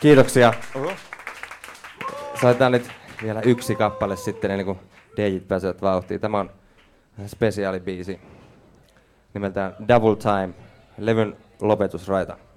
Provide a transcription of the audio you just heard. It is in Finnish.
Kiitoksia. Soitetaan nyt vielä yksi kappale sitten ennen kuin DJt pääsevät vauhtiin. Tämä on spesiaalibiisi nimeltään Double Time, levyn lopetusraita.